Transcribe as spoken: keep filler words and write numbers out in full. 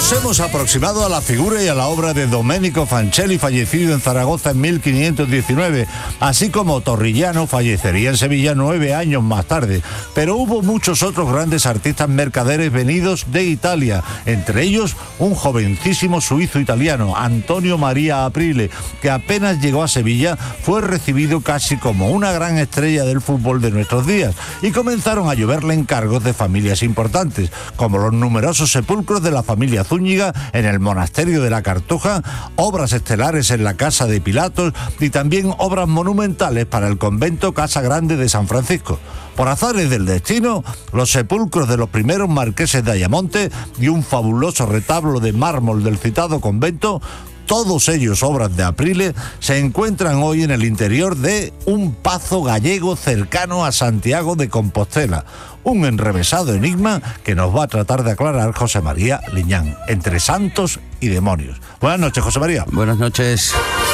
Nos hemos aproximado a la figura y a la obra de Domenico Fancelli, fallecido en Zaragoza en mil quinientos diecinueve, así como Torrigiano fallecería en Sevilla nueve años más tarde. Pero hubo muchos otros grandes artistas mercaderes venidos de Italia, entre ellos un jovencísimo suizo-italiano, Antonio Maria Aprile, que apenas llegó a Sevilla fue recibido casi como una gran estrella del fútbol de nuestros días, y comenzaron a lloverle encargos de familias importantes, como los numerosos sepulcros de la familia Zúñiga en el monasterio de la Cartuja, obras estelares en la casa de Pilatos y también obras monumentales para el convento Casa Grande de San Francisco. Por azares del destino, los sepulcros de los primeros marqueses de Ayamonte y un fabuloso retablo de mármol del citado convento, todos ellos obras de Aprile, se encuentran hoy en el interior de un pazo gallego cercano a Santiago de Compostela. Un enrevesado enigma que nos va a tratar de aclarar José María Liñán, entre santos y demonios. Buenas noches, José María. Buenas noches.